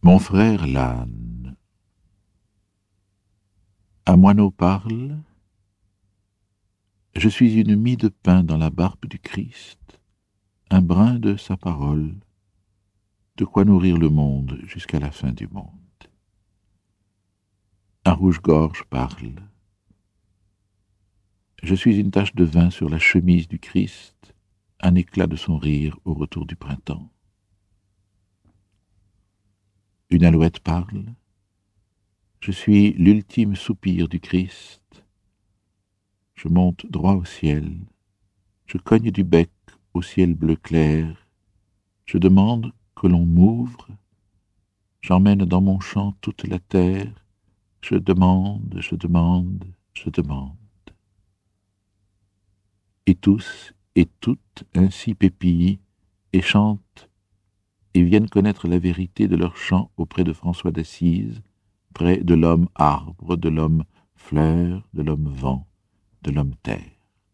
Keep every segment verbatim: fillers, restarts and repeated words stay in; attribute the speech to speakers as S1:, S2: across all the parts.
S1: Mon frère l'âne. Un moineau parle. Je suis une mie de pain dans la barbe du Christ, un brin de sa parole, de quoi nourrir le monde jusqu'à la fin du monde. Un rouge-gorge parle. Je suis une tache de vin sur la chemise du Christ, un éclat de son rire au retour du printemps. Une alouette parle. Je suis l'ultime soupir du Christ. Je monte droit au ciel. Je cogne du bec au ciel bleu clair. Je demande que l'on m'ouvre. J'emmène dans mon chant toute la terre. Je demande, je demande, je demande. Et tous et toutes ainsi pépillent et chantent et viennent connaître la vérité de leur chant auprès de François d'Assise, près de l'homme arbre, de l'homme fleur, de l'homme vent, de l'homme terre.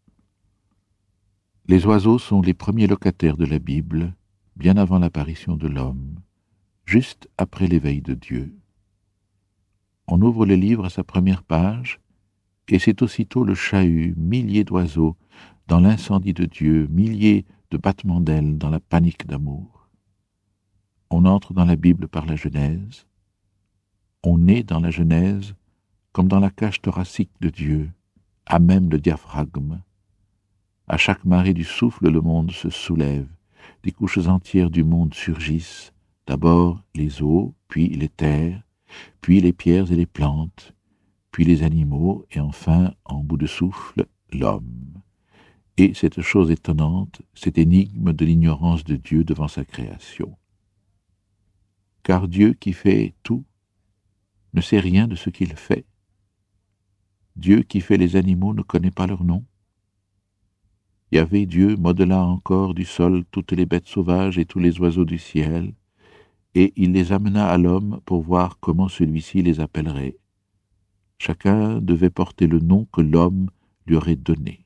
S1: Les oiseaux sont les premiers locataires de la Bible, bien avant l'apparition de l'homme, juste après l'éveil de Dieu. On ouvre le livre à sa première page, et c'est aussitôt le chahut, milliers d'oiseaux, dans l'incendie de Dieu, milliers de battements d'ailes dans la panique d'amour. On entre dans la Bible par la Genèse. On est dans la Genèse comme dans la cage thoracique de Dieu, à même le diaphragme. À chaque marée du souffle, le monde se soulève. Des couches entières du monde surgissent. D'abord les eaux, puis les terres, puis les pierres et les plantes, puis les animaux, et enfin, en bout de souffle, l'homme. Et cette chose étonnante, cette énigme de l'ignorance de Dieu devant sa création. Car Dieu qui fait tout ne sait rien de ce qu'il fait. Dieu qui fait les animaux ne connaît pas leur nom. Yahvé Dieu modela encore du sol toutes les bêtes sauvages et tous les oiseaux du ciel, et il les amena à l'homme pour voir comment celui-ci les appellerait. Chacun devait porter le nom que l'homme lui aurait donné.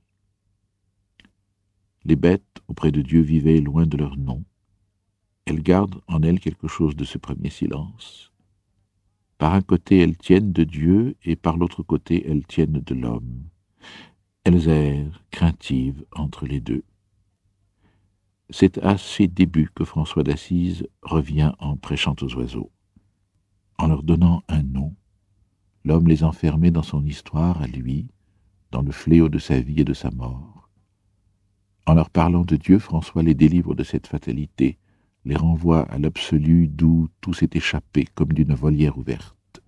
S1: Les bêtes auprès de Dieu vivaient loin de leur nom. Elles gardent en elles quelque chose de ce premier silence. Par un côté, elles tiennent de Dieu, et par l'autre côté, elles tiennent de l'homme. Elles errent, craintives, entre les deux. C'est à ces débuts que François d'Assise revient en prêchant aux oiseaux. En leur donnant un nom, l'homme les enfermait dans son histoire à lui, dans le fléau de sa vie et de sa mort. En leur parlant de Dieu, François les délivre de cette fatalité, les renvoie à l'absolu d'où tout s'est échappé comme d'une volière ouverte.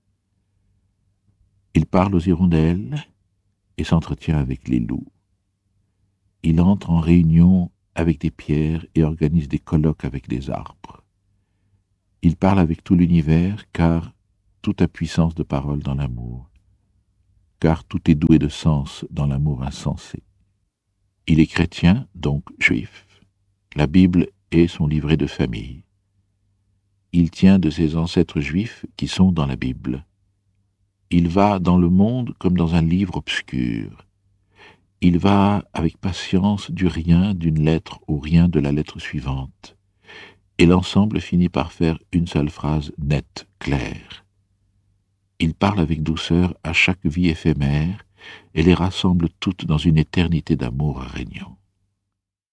S1: Il parle aux hirondelles et s'entretient avec les loups. Il entre en réunion avec des pierres et organise des colloques avec des arbres. Il parle avec tout l'univers, car tout a puissance de parole dans l'amour, car tout est doué de sens dans l'amour insensé. Il est chrétien, donc juif. La Bible est son livret de famille. Il tient de ses ancêtres juifs qui sont dans la Bible. Il va dans le monde comme dans un livre obscur. Il va avec patience du rien d'une lettre au rien de la lettre suivante. Et l'ensemble finit par faire une seule phrase nette, claire. Il parle avec douceur à chaque vie éphémère et les rassemble toutes dans une éternité d'amour régnant.